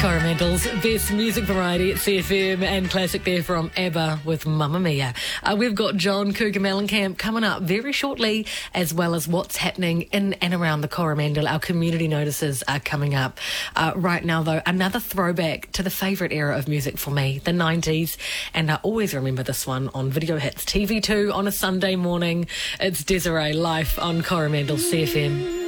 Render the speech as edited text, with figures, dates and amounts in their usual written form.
Coromandel's best music variety at CFM, and classic there from ABBA with Mamma Mia. We've got John Cougar Mellencamp coming up very shortly, as well as what's happening in and around the Coromandel. Our community notices are coming up. Right now, though, another throwback to the favourite era of music for me, the 90s. And I always remember this one on Video Hits TV2 on a Sunday morning. It's Desiree live on Coromandel CFM.